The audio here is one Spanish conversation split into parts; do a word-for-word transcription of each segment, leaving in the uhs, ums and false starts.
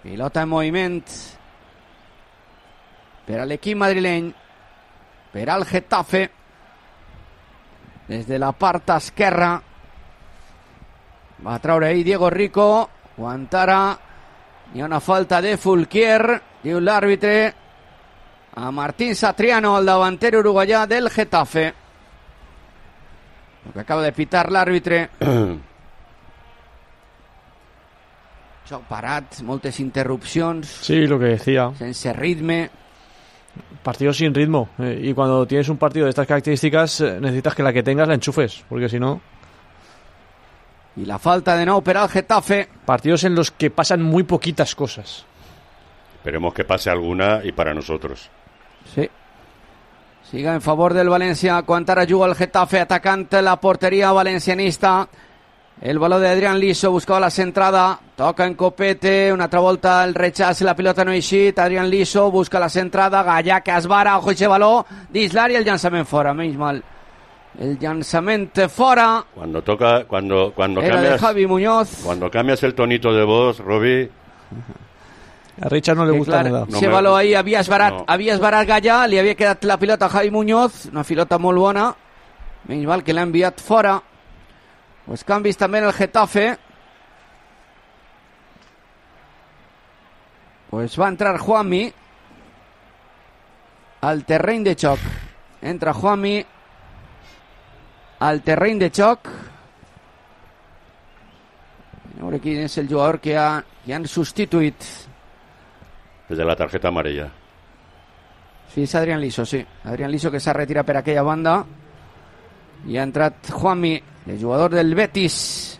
Pilota en moviment per a l'equip madrileny, per al Getafe, des de la part esquerra. Va treure ahir Diego Rico, aguantarà. Hi ha una falta de Fulquier, diu l'àrbitre, a Martín Satriano, el davanter uruguaià del Getafe. Lo que acaba de pitar l'àrbitre. Joc parat, moltes interrupcions. Sí, lo que decía. Sense ritme. Partido sin ritmo. Eh, y cuando tienes un partido de estas características, eh, necesitas que la que tengas la enchufes, porque si no... Y la falta de nou per al Getafe. Partidos en los que pasan muy poquitas cosas. Esperemos que pase alguna y para nosotros. Sí. Siga en favor del València. Quan ara juga el Getafe atacant la porteria valencianista. El baló de Adrián Liso, buscava la centrada, toca en Copete, una altra volta el rechaç, la pilota no ha eixit. Adrián Liso busca la centrada, Gallà que es vara, ojo ese baló dins l'àrea, el llançament fora, menys mal. El llançament fora. Cuando toca, cuando, cuando era cambias, de Javi Muñoz. Cuando cambias el tonito de voz, Robi. A Richard no le que gusta clar, nada. Ese No baló me... ahí havia esbarat, no. havia esbarat Gallà, li havia quedat la pilota a Javi Muñoz, una pilota molt bona, menys mal que l'ha enviat fora. Pues canvis també en el Getafe. Pues va entrar Juanmi al terreny de xoc. Entra Juanmi al terreny de xoc. A veure quin és el jugador que, ha, que han substituït. Desde la tarjeta amarilla. Sí, és Adrián Liso, sí. Adrián Liso que s'ha retirat per aquella banda. I ha entrat Juanmi, el jugador del Betis.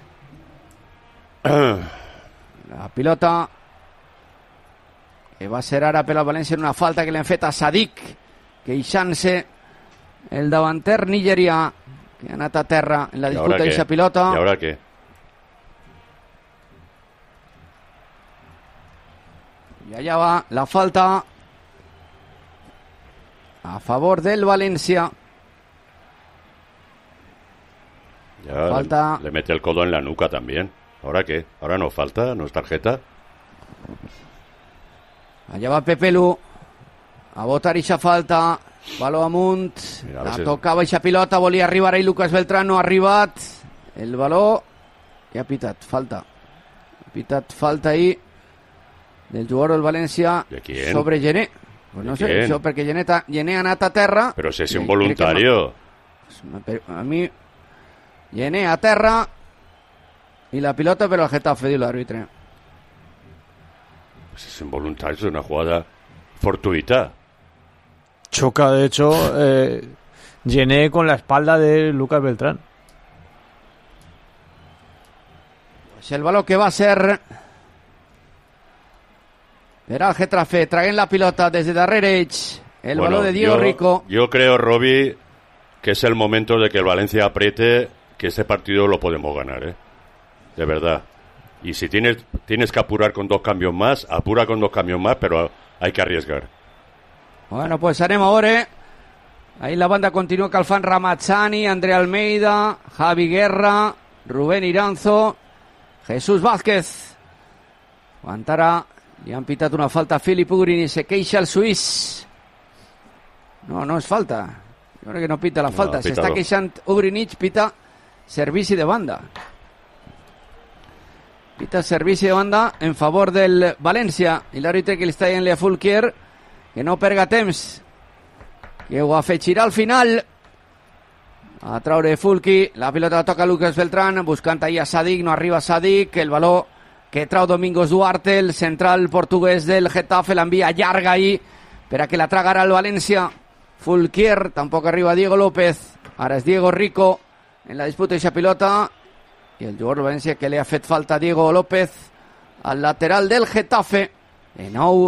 La pilota que va ser ara per al València en una falta que li han fet a Sadik, queixant-se el davanter nigerià que ha anat a terra en la disputa d'aquesta pilota. ¿Y ahora qué? I allà va la falta a favor del València. Ya Falta. Le, le mete el codo en la nuca también. ¿Ahora qué? ¿Ahora no falta? ¿No es tarjeta? Allà va Pepe Lu a votar eixa falta. Baló amunt. Mira, la si... tocava eixa pilota. Volia arribar ahí Lucas Beltrán. No ha arribat. El baló. I ha pitat. Falta. Ha pitat falta ahí del jugador del València sobre Gené. Pues no sé, quién? això perquè Gené, ta, Gené ha anat a terra. Pero si es un voluntario. No. A mi... Gené a terra y la pilota pero el Getafe, diu l'àrbitre. Pues es involuntario, es una jugada fortuita. Choca, de hecho, eh, Gené con la espalda de Lucas Beltrán. Pues el balón que va a ser per al Getafe, traen la pilota desde darrere ells. El bueno, balón de Diego yo, Rico. Yo creo, Robi, que es el momento de que el Valencia apriete, que ese partido lo podemos ganar, ¿eh? De verdad. Y si tienes, tienes que apurar con dos cambios más, apura con dos cambios más, pero hay que arriesgar. Bueno, pues anem a veure. Ahí la banda continua calfant Ramazzani, André Almeida, Javi Guerra, Rubén Iranzo, Jesús Vázquez. Aguantarà. Li han pitat una falta a Filip Ugrini, se queixa el suís. No, no és falta. Jo crec que no pita la No, falta. S'està queixant Ugrinich, pita servici de banda. Pita servici de banda en favor del València. I l'àrbitre que li està dient a Fulquier que no perga temps, que ho afegirà al final. A traure Fulqui, la pilota la toca Lucas Beltrán, buscant ahí a Sadik, no arriba Sadik, el baló que trau Domingos Duarte, el central portuguès del Getafe, l'envia llarga ahí per a que la traga ara el València. Fulquier, tampoc arriba Diego López, ara és Diego Rico en la disputa d'aquesta pilota, i el jugador del València que li ha fet falta a Diego López al lateral del Getafe. De nou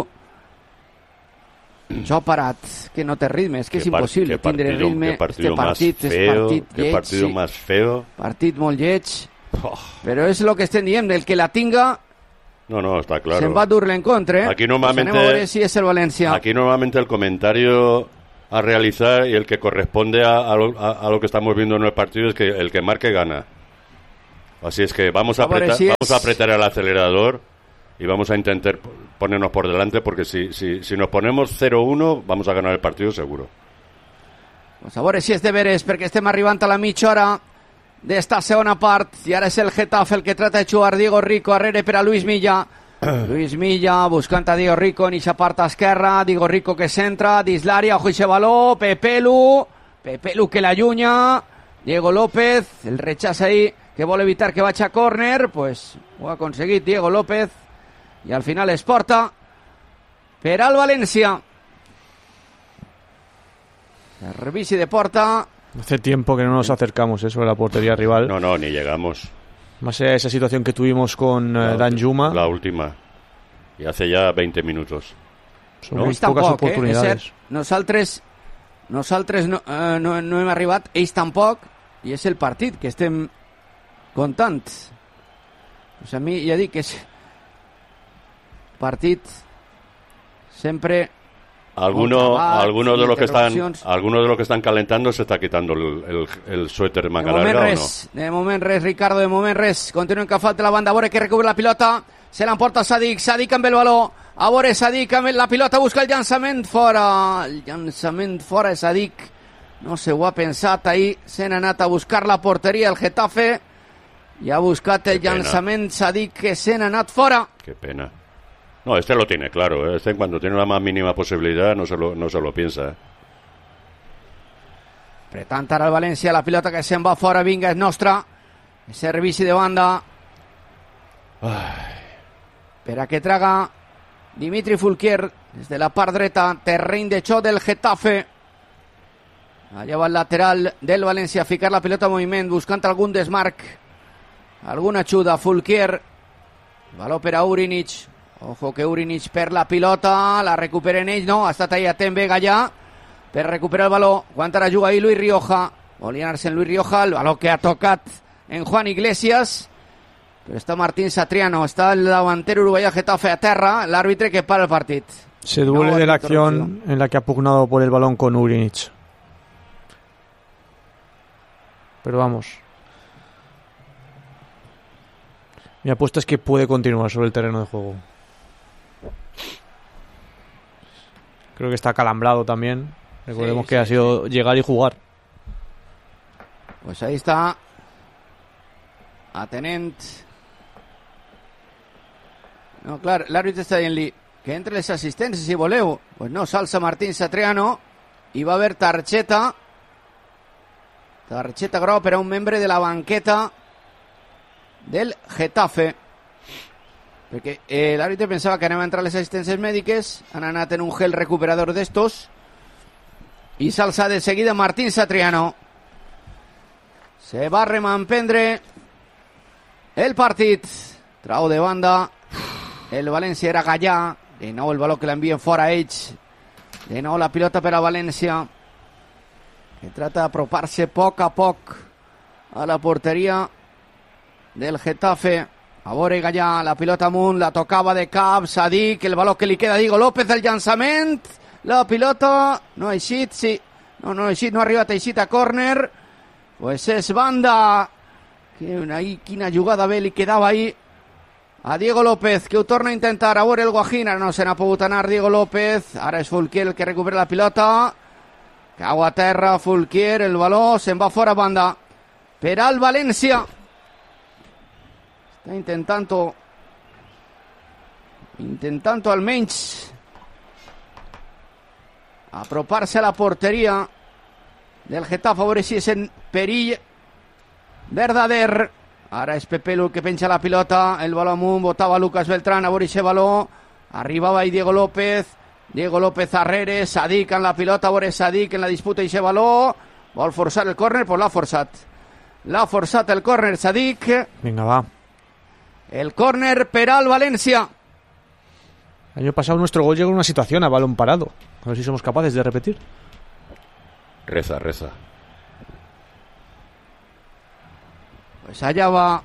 jo parat, que no té ritme, és que és impossible tindre ritme. Este partit és partit lleig, partido más feo, partit molt lleig, oh. Però és el que estem dient, el que la tinga no, no, está claro. Se'n va dur l'encontre, eh? Aquí normalmente, pues a veure si és el València. Aquí normalmente el comentario a realizar y el que corresponde a, a, lo, a, a lo que estamos viendo en el partido es que el que marque gana. Así es que vamos a, a, apretar, si vamos a apretar el acelerador y vamos a intentar ponernos por delante, porque si, si, si nos ponemos cero uno vamos a ganar el partido seguro. Pues a veure si és de veres, perquè estem arribant a la mitja hora d'esta segona part, i ara és el Getafe el que trata de jugar Diego Rico, arrere per a Luis Milla. Luis Milla buscant a Diego Rico en eixa part esquerra, Diego Rico que centra dins l'àrea, ojo eixe baló, Pepelu, Pepelu que l'allunya, Diego López, el rechaç ahí que vol evitar que vagi a córner, pues ho ha aconseguit Diego López, i al final es porta per al València. Servici de porta. Hace tiempo que no nos acercamos eso, a la portería rival. No, no, ni llegamos. Más allá de esa situación que tuvimos con La, eh, Danjuma. La última. Y hace ya veinte minutos. Son No? muy Ells pocas tampoc, oportunidades. eh? És cert, nosaltres, nosaltres no, eh, no, no hem arribat, ells tampoc, i és el partit que estem contant. Pues a mi ja dic que és partit sempre... Alguno, Contrabat, alguno de los que están, interrupcions. alguno de los que están calentando se está quitando el, el, el suéter de De manga moment larga, ¿o no? res, de moment res, Ricardo, de moment res. Continuen que falta la banda, a veure que recubre la pilota, se l'emporta Sadik, Sadik amb el baló, a veure Sadik amb la pilota, busca el llançament fora, el llançament fora de Sadik, no se ho ha pensat ahir, se n'ha anat a buscar la porteria el Getafe, i ha buscat el Que pena. llançament Sadik que se n'ha anat fora. Qué pena. No, este lo tiene claro, ¿eh? Este cuando tiene la más mínima posibilidad no se lo, no se lo piensa, ¿eh? Apretant ara el València, la pilota que se'n va fora, vinga, és nostra, servici de banda, per a que traga Dimitri Fulquier des de la part dreta, terreny de xoc del Getafe. Allà va el lateral del València a ficar la pilota en moviment, buscant algun desmarc, alguna ajuda. Fulquier, baló per a Urinic, ojo que Urinic per la pilota, la recuperen ells, no, ha estat ahí atent Vega ja per recuperar el baló, aguanta la juga ahí Luis Rioja, volia anar-se en Luis Rioja, el baló que ha tocat en Juan Iglesias, però està Martín Satriano, està el davantero uruguaià Getafe a terra, l'àrbitre que para el partit. Se duele No, de la interrupción. acción en la que ha pugnado por el balón con Urinic. Pero vamos. Mi apuesta es que puede continuar sobre el terreno de juego. Creo que está calambrado también. Recordemos Sí, que sí, ha sido llegar y jugar. Pues ahí està atenent. No, clar, l'àrbitre està dient-li que entre les assistències si voleu. Pues no, s'alça Martín Satriano i va haver targeta targeta groga per a un membre de la banqueta del Getafe, perquè eh, l'àrbitre pensava que anava a entrar les assistències mèdiques, han anat en un gel recuperador d'estos i s'alça de seguida Martín Satriano. Se va a remampendre el partit, trau de banda el València, era Gallà, de nou el baló que l'envien fora ells, de nou la pilota per a València, que trata d'apropar-se a poc a poc a la porteria del Getafe. A veure Gallà, la pilota amunt, la tocava de cap, Sadik, el baló que li queda a Diego López, el llançament, la pilota no ha eixit, sí, no, no ha eixit, no ha arribat, ha eixit a córner, pues és banda, que ahí, quina jugada bé li quedava ahí a Diego López, que ho torna a intentar, a veure el Guajín, ara no se n'ha pogut anar Diego López, ara és Fulquier el que recupera la pilota, cau a terra Fulquier, el baló se'n va fora banda per al València. Està intentant intentant almenys apropar-se a la porteria del Getafe, a veure si és en perill verdader. Ara és Pepelu el que penja la pilota, el baló amunt, botava Lucas Beltrán, a veure ese baló, arribava ahí Diego López, Diego López arrere, Sadik en la pilota, a veure Sadik en la disputa i ese baló, vol forçar el córner, pues l'ha forçat. L'ha forçat el córner Sadik. Venga, va. El córner per al València. El año pasado nuestro gol llegó en una situación a balón parado. A ver si somos capaces de repetir. Reza, reza. Pues allá va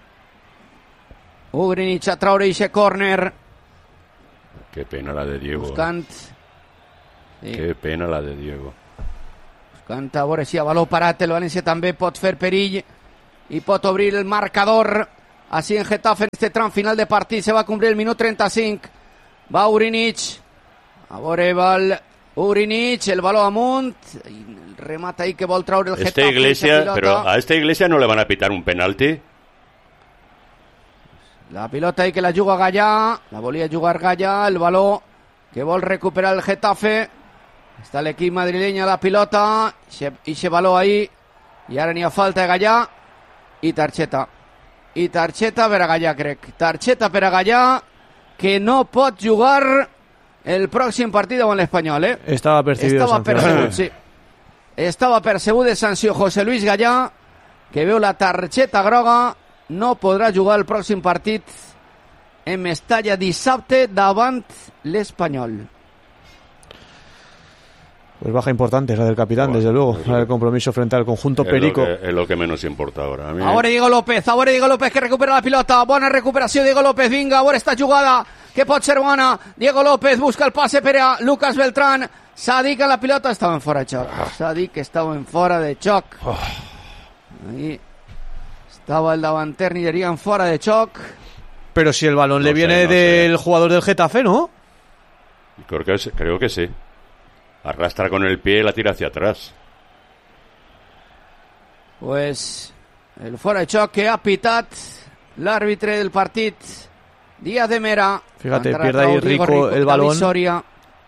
Ugrinic a traure ese córner. Qué pena la de Diego. Buscant, sí, Qué pena la de Diego. buscant a veure si a baló parat el València també pot fer perill i pot obrir el marcador Així en Getafe, en este tram final de partit, se va complir el minut trenta-cinc. Va Urinic. A veure, va el Urinic, el baló amunt. El remata ahí que vol traure el Getafe. Esta iglesia, pero a esta iglesia no le van a pitar un penalti. La pilota ahí que la juga Gallà. La volia jugar Gallà. El baló que vol recuperar el Getafe. Està l'equip madrileny a la pilota. I se baló ahí. I ara n'hi ha falta de Gallà. I targeta. I targeta per a Gallà, crec. Targeta per a Gallà, que no pot jugar el pròxim partit amb l'Espanyol, eh? Estava percibido Estava percebut, sí. Estava percebut de sanció José Luis Gallà, que veu la targeta groga. No podrà jugar el pròxim partit en Mestalla dissabte davant l'Espanyol. Pues baja importante la del capitán, bueno, desde luego. La del compromiso frente al conjunto es perico. Lo que, es lo que menos importa ahora. A mí... Ahora Diego López, ahora Diego López que recupera la pilota. Bona recuperació, Diego López. Vinga, ahora esta jugada que pot ser bona. Diego López busca el pase per a Lucas Beltrán. Sadik a la pilota. Estava en fora de xoc. Sadik estava en fora de xoc. Ahí estaba el davanter nigerià en fora de xoc. Pero si el balón no le sé, viene no del sé. jugador del Getafe, ¿no? Creo que, creo que sí. Arrastra con el pie y la tira hacia atrás. Pues el fora de xoc que ha pitat l'àrbitre del partit, Díaz de Mera. Fíjate, pierde ahí Rico, Rico el balón. Soria.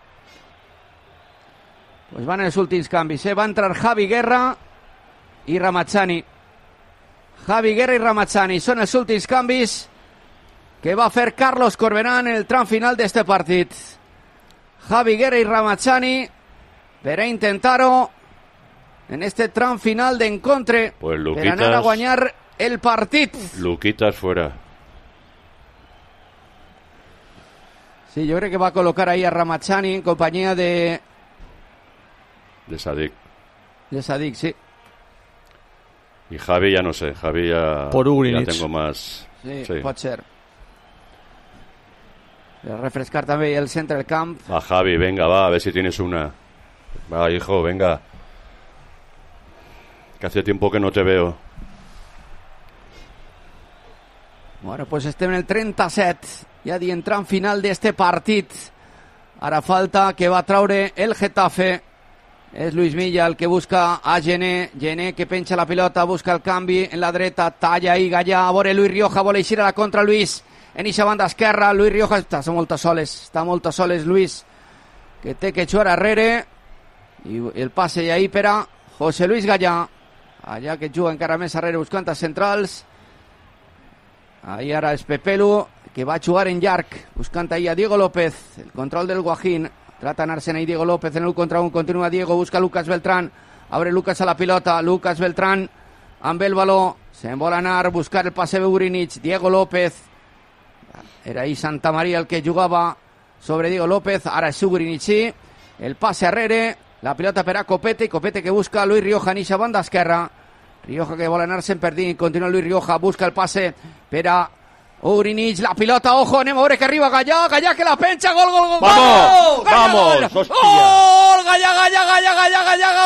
Pues van els últims canvis, eh? Va entrar Javi Guerra i Ramazzani. Javi Guerra i Ramazzani són els últims canvis que va fer Carlos Corberà en el tram final d'este partit. Javi Guerra i Ramazzani per a intentar-ho en este tram final d'encontre, pues per anar a guanyar el partit. Luquitas fuera. Sí, yo creo que va a colocar ahí a Ramazzani en compañía de... De Sadik. De Sadik, sí. Y Javi ya no sé, Javi ya... Por Ugrinic. Ya tengo más... Sí, sí. pot ser. A refrescar també el centre del camp. Va, Javi, venga, va, a ver si tienes una. Va, hijo, venga. Que hace tiempo que no te veo. Bueno, pues estem en el trenta-set, ja dient tram final d'este partit. Ara falta que va traure el Getafe. És Luis Milla el que busca a Gené. Gené que penja la pilota, busca el canvi en la dreta, talla i Gallà. A veure, Luis Rioja vol eixir a la contra Luis. En eixa banda esquerra, Luis Rioja està molt a soles, està molt a soles Luis, que té que jugar arrere. I el passe ahí per a José Luis Gallà. Allà que juga encara més arrere buscant a centrals. Ahí ara és Pepelu, que va jugar en llarg, buscant ahí a Diego López. El control del Guajín. Trata d'anar-se ahí Diego López en el contra un. Continua Diego, busca Lucas Beltrán. Abre Lucas a la pilota. Lucas Beltrán amb el baló. Se'n vol anar, buscar el passe de Urinic. Diego López. Era ahí Santa María el que jugava sobre Diego López. Ara és Urinic, sí. El passe arrere. La pilota per a Copete. Copete que busca Luis Rioja en eixa banda esquerra. Rioja que vol anar-se'n perdint. Continua Luis Rioja. Busca el passe per a Urinic, la pilota, ojo, anem a veure que arriba Gallà, Gallà que la penja, gol, gol, gol, vamos, Gallà, vamos, gol, hostia. Gol, Gallà, Gallà, Gallà, Gallà, Gallà,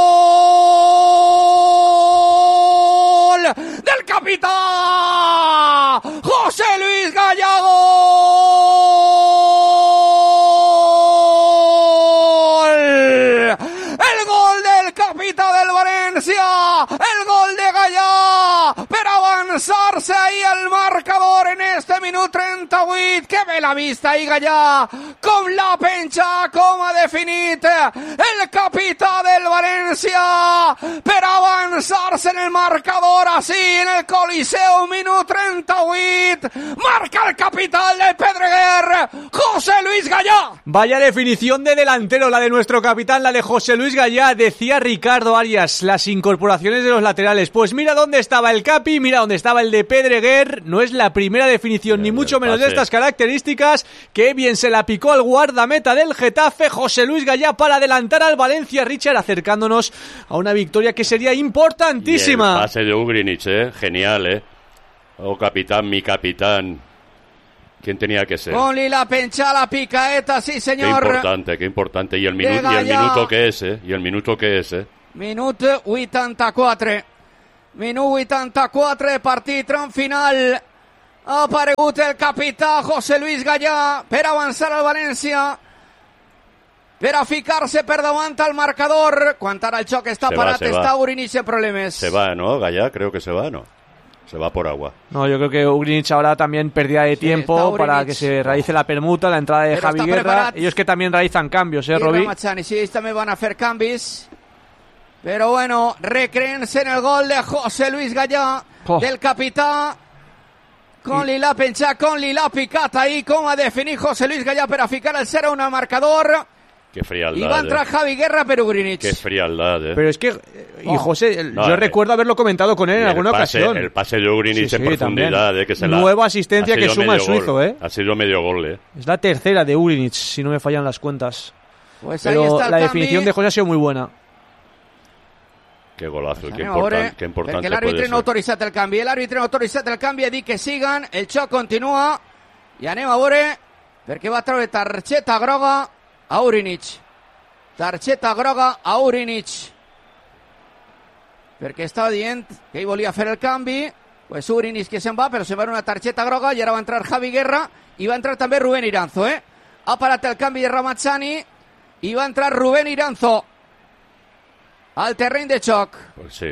gol del capità José Luis Gallà, gol, el gol del capità del València, el gol de Gallà per avançar-se ahí al marcador en este minut trenta-vuit. Que bé la vista ahí Gallà, com la penja, com ha definit el capità del València per avançar-se en el marcador así en el Coliseo. Minut trenta-vuit, marca el capità del Pedreguer, José Luis Gallà. Vaya definición de delantero la de nuestro capitán, la de José Luis Gallà. Decía Ricardo Arias, las incorporaciones de los laterales. Pues mira dónde estaba el Capi, mira dónde estaba el de Pedreguer. No es la primera definición, ni mucho menos de estas características. Que bien se la picó al guardameta del Getafe, José Luis Gallà, para adelantar al Valencia, Richard, acercándonos a una victoria que sería importantísima. Y el pase de Ugrinic, eh, genial, eh. Oh, capitán, mi capitán. ¿Quién tenía que ser? Con la pencha, la picaeta, sí señor. Qué importante, qué importante. Y el, minu y el minuto que es, eh. Y el minuto que es, eh. Minut vuitanta-quatre. Minut vuitanta-quatre de partit, tram final Ha aparegut el capità José Luis Gallà per avançar al València, per a ficar-se per davant al marcador. Quan ara el xoc està Se parat, va, se està va. Urinich en problemes. Se va, ¿no? Gallá, creo que se va, ¿no? Se va por agua. No, yo creo que Ugrinic ahora también pérdida de tiempo está para Ugrinic. que se realice la permuta, la entrada de Pero Javi está Guerra. preparat. Ellos que también realizan cambios, ¿eh, I Robi? Ramazani, sí, ells també van a fer canvis. Però bueno, recreen-se en el gol de José Luis Gallà, Oh. del capità. Con Lila penjat, con Lila picat ahí, com ha definit José Luis Gallà per a ficar el cero uno al marcador. Qué frialdad. I va entrar eh. Javi Guerra per Ugrinic. Qué frialdad, ¿eh? Pero es que, eh, y Oh. José, el- No, yo eh, recuerdo haberlo comentado con él en el alguna pase, ocasión. El pase de Ugrinic Sí, en sí, profundidad, también. eh, que se la, Nueva asistencia ha que sido suma el medio suizo, gol. ¿eh? Ha sido medio gol, ¿eh? Es la tercera de Ugrinic, si no me fallan las cuentas. Pues ahí Pero está el la canvi. definición de José ha sido muy buena. Qué golazo, qué, Anem a importan, veure, qué importante perquè l'àrbitre puede no ha ser. autoritzat el canvi. L'àrbitre no ha autoritzat el canvi, ha dit que siguen, el xoc continua, i anem a veure, perquè va treure targeta groga a Urinich. Targeta groga a Urinich. Perquè estava dient que ell volia fer el canvi, pues Urinich que se'n va, però se'n va una targeta groga, i ara va entrar Javi Guerra, i va entrar també Rubén Iranzo, eh? Ha parat el canvi de Ramazzani, i va entrar Rubén Iranzo al terreny de xoc. Pues sí.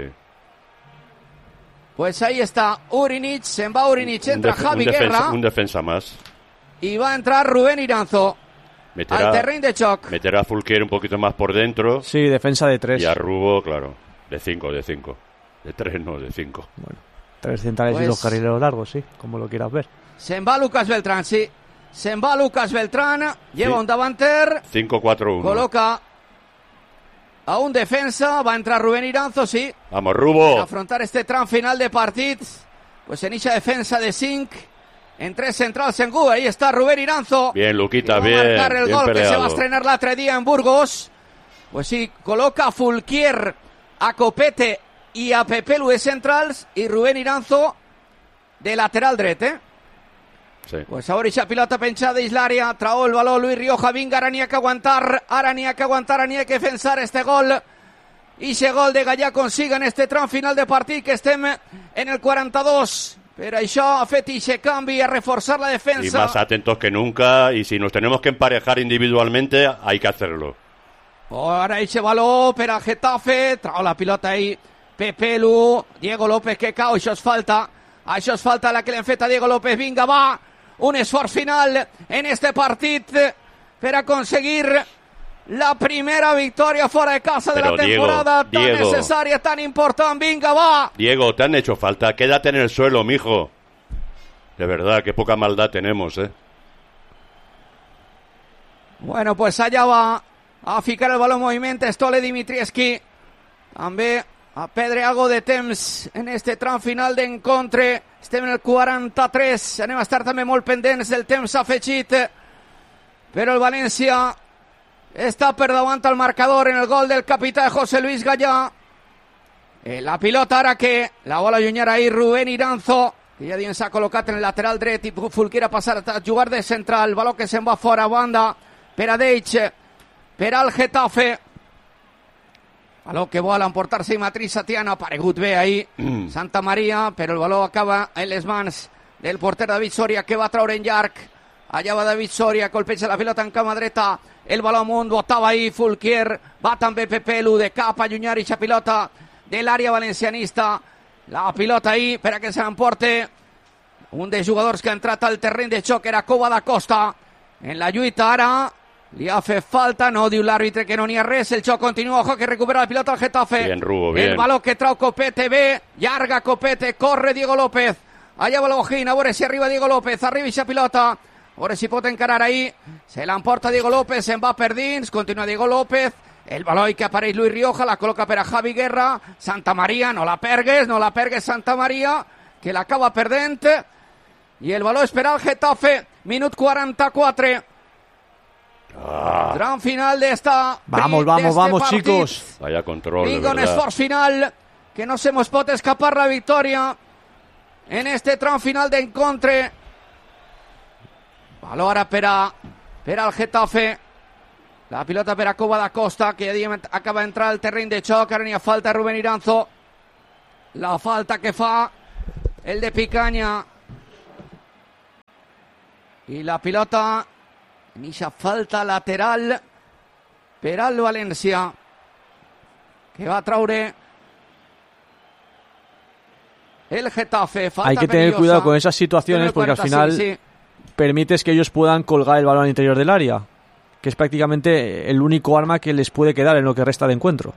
Pues ahí está Urinich, se va Urinich, entra un, def- Javi un defensa, Guerra un defensa más. y va a entrar Rubén Iranzo Meterá, al terreno de choc. meterá a Fulquier un poquito más por dentro. Sí, defensa de tres. Y a Rubo, claro, de cinco, de cinco. De tres no, de cinco. Bueno, tres centrales Pues- y dos carrileros largos, sí, como lo quieras ver. Se va Lucas Beltrán, sí. Se va Lucas Beltrán, lleva Sí. un davanter, cinco cuatro uno. coloca a un defensa, va a entrar Rubén Iranzo, sí, Vamos, para Rubo. afrontar este tram final de partit. Pues en esa defensa de cinc, en tres centrals en Gu, ahí está Rubén Iranzo. Bien, que Luquita, va a bien. marcar el bien gol que se peleado. va a estrenar l'altre día en Burgos. Pues sí, coloca a Fulquier, a Copete y a Pepe Luis centrals y Rubén Iranzo de lateral dret, eh? Sí. Pues ahora esa pilota penjada dins l'àrea, trau el baló Luis Rioja, vinga, ara n'hi ha que aguantar, ara n'hi ha que aguantar, ara n'hi ha que defensar este gol. I ese gol de Gallà consiga en este tram final de partit, que estem en el quaranta-dos. Per això ha fet ese canvi a reforçar la Y defensa. más atentos que nunca. Y si nos tenemos que emparejar individualmente, hay que hacerlo. Ahora ese baló per al Getafe, trau la pilota ahí Pepe Lu, Diego López que cau, això és falta, això és falta la que li han fet a Diego López, vinga va, un esforç final en este partit per aconseguir la primera victòria fora de casa de Pero la Diego, temporada, tan Diego. necessària, tan important, vinga va. Diego, te han hecho falta. Quédate en el suelo, mijo. De verdad, qué poca maldad tenemos, ¿eh? Bueno, pues allà va a ficar el baló en moviment Stole Dimitrievski, també a perdre algo de temps en este tram final d'encontre. Estem en el quaranta-tres, anem a estar també molt pendents del temps afegit, però el València està per davant al marcador en el gol del capità José Luis Gallà. Eh, la pilota ara que la vol allunyar ahí Rubén Iranzo, que ja dient s'ha col·locat en el lateral dret i Fulquier a passar a jugar de central, el baló que se'n va fora a banda per a Deitch, per al Getafe. Baló que vol emportar-se i Matriz Satiana, ha aparegut bé ahí Mm. Santa Maria, però el baló acaba en les mans del porter David Soria, que va treure en llarg. Allà va David Soria, colpeja la pilota en cama dreta, el baló amunt, botava ahí Fulquier, va també Pepe Lu de cap a allunyar aquesta pilota de l'àrea valencianista. La pilota ahí per a que se l'emporte un dels jugadors que ha entrat al terreny de xoc, era Cova da Costa. En la lluita ara li ha fet falta, no diu l'àrbitre que no n'hi ha res, el xoc continua, ojo que recupera la pilota al Getafe. Bien, Rubo, bien. El baló que trau Copete bé, llarga Copete, corre Diego López, allà va l'Ojín, a veure si arriba Diego López, arriba aquesta pilota, a veure si pot encarar ahí, se l'emporta Diego López, se'n va per dins, continua Diego López, el baló que apareix Luis Rioja, la col·loca per a Javi Guerra, Santa Maria, no la pergues, no la pergues Santa Maria, que l'acaba perdent, i el baló és per al Getafe, minut quaranta-quatre. Ah, Gran final de esta. Vamos, vamos, de este vamos, partit. chicos. vaya control, de Vinga, un verdad. esforç final, que no se nos pot escapar la victòria en este tram final d'encontre. Baló ara per a per al Getafe. La pilota per a Cova da Costa, que ja acaba d'entrar al terreny de xoc. Ara n'hi ha falta Rubén Iranzo. La falta que fa el de Picanya i la pilota en ixa falta lateral per al València, que va traure el Getafe. Falta Hay que tener perillosa. cuidado con esas situaciones porque al final sí, sí. permites que ellos puedan colgar el balón al interior del área, que es prácticamente el único arma que les puede quedar en lo que resta de encuentro.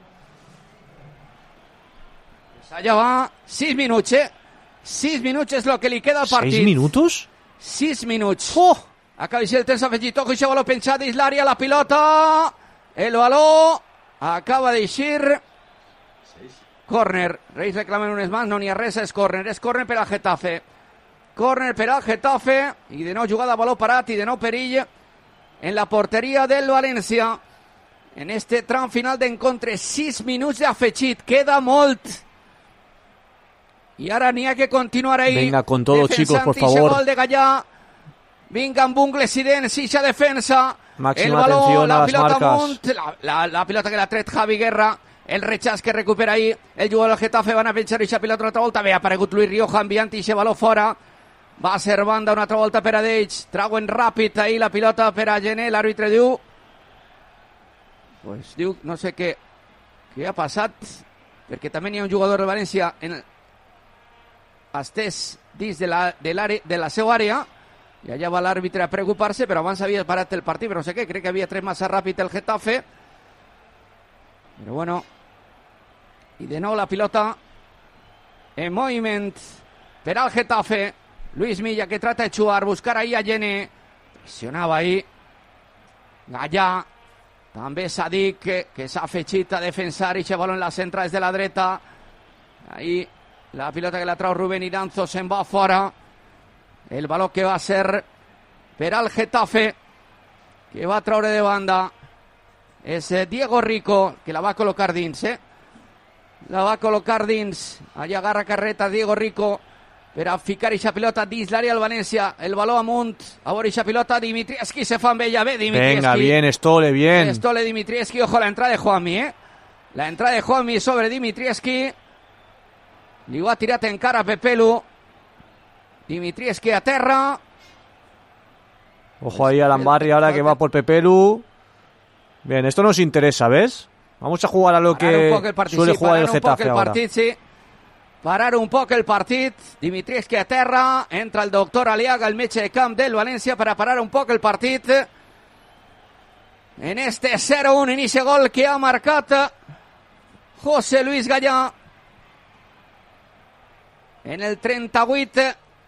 Pues allà va, sis minuts, eh? Sis minuts és el que li queda al partit. ¿Seis minutos? Sis minuts. Oh! Acaba de ser el temps afegit. Ojo, això baló pensat dins l'àrea, la pilota. El baló acaba d'eixir. Córner. Reis reclamen unes mans, no n'hi ha res, és córner. És córner per al Getafe. Córner per al Getafe. I de nou jugada a baló parat i de nou perill en la porteria del València. En este tram final d'encontre, sis minuts d'afegit. Queda molt. I ara n'hi ha que continuar ahí. Venga, con todo, chicos, por favor. Gol de Gallà. Vinga amb ungles i dents, ixa defensa. Máxima el baló, atención la a las pilota marcas. amunt, la, la, la pilota que l'ha tret Javi Guerra. El rechaç que recupera ahí el jugador del Getafe. Van a penjar ixa pilota una altra volta. Bé, ha aparegut Luis Rioja enviant ixe baló fora. Va a ser banda una altra volta per a d'ells. Trauen ràpid ahí la pilota per a Gené. L'àrbitre diu... Pues diu, no sé què, què ha passat, perquè també hi ha un jugador de València en estès dins de la, de, l'àrea, de la seva àrea, i allà va l'àrbitre a preocupar-se, però abans havia parat el partit, però no sé què, crec que havia tret massa ràpid el Getafe, però bueno, i de nou la pilota en moviment per al Getafe. Luis Milla que trata de xuar, buscar ahí a Gené, pressionava ahí Gallà, també Sadik que, que s'ha afegit a defensar i baló en la centra des de la dreta. Ahí la pilota que la trau Rubén Iranzo se'n va fora. El baló que va ser per al Getafe, que va traure de banda és Diego Rico, que la va col·locar dins, eh? La va col·locar dins. Allà agarra carreta Diego Rico per a ficar ixa pilota dins l'àrea del València. El baló amunt, a veure ixa pilota. Dimitrievski se fa amb ella bé, Dimitrievski. Venga, bien, Estole, bien. Estole, Dimitrievski, ojo la entrada de Juanmi, eh? La entrada de Juanmi sobre Dimitrievski. Li ho ha tirat en cara a Pepelu. Dimitrievski a terra. Ojo ahí a Lambarri ahora que va por Pepelu. Bien, esto nos interesa, ¿ves? Vamos a jugar a lo parar que un poc el partit, suele sí, jugar el parar un poc Getafe el ahora. partit, sí. Parar un poc el partit. Dimitrievski a terra. Entra el doctor Aliaga, el metge de camp del València, per a parar un poc el partit. En este zero uno, inici gol que ha marcat José Luis Gallà. En el trenta-vuit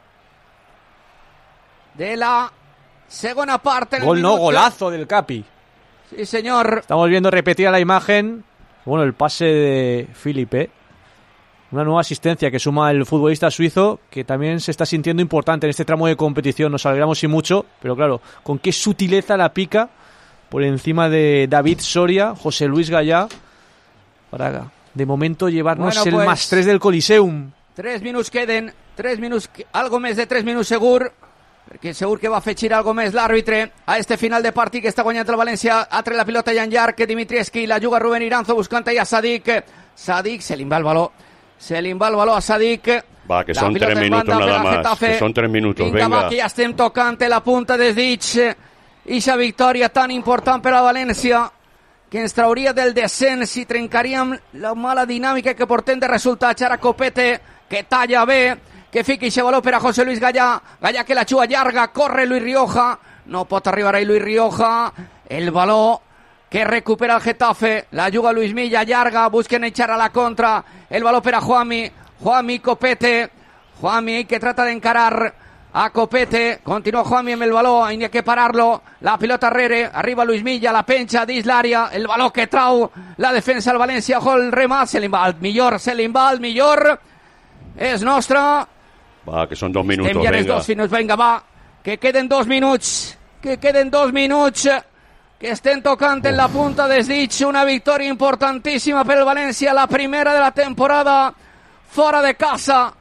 de la segona part. En el Gol no, minut... golazo del Capi. Sí, señor. Estamos viendo repetida la imagen. Bueno, el pase de Filipe. Una nueva asistencia que suma el futbolista suizo, que también se está sintiendo importante en este tramo de competición. Nos alegramos y mucho, pero claro, con qué sutileza la pica por encima de David Soria, José Luis Gallà, para de momento llevarnos Bueno, el pues, más tres del Coliseum. Tres minuts queden, tres minuts, algo més de tres minuts segur, perquè segur que va afegir algo més l'àrbitre a este final de partit que està guanyant el València. Ha tret la pilota ja en llarg, que Dimitrievski la juga Rubén Iranzo buscant allà Sadik. Sadik, se li va el baló. Se li va el baló a Sadik. Va, que La son pilota tres en minutos banda per nada al más. Getafe. Que son tres minutos, Vinga, venga. va, que ja estem tocant la punta des dits. Ixa victòria tan important per a València, que ens trauria del descens i trencaríem la mala dinàmica que portem de resultats. Ara Copete, que talla bé, que fica ixe baló per a José Luis Gallà. Gallà que la xua llarga, corre Luis Rioja. No pot arribar ahí Luis Rioja. El baló que recupera el Getafe. La juga Luis Milla, llarga, busquen echar a la contra. El baló per a Juanmi. Juanmi, Copete. Juanmi que trata de encarar a Copete. Continúa Juanmi amb el baló, hay que pararlo. La pilota arrere, arriba Luis Milla, la penja dins l'àrea. El baló que trau la defensa del València. Ojo el remat, se li va al millor, se li va al millor. És nostra. Va, que son dos minutos, Estem ja en els venga. dos minuts, vinga, va. Que queden dos minuts. Que queden dos minuts. Que estem tocant en la punta dels dits. Una victòria importantíssima per el València. La primera de la temporada fora de casa.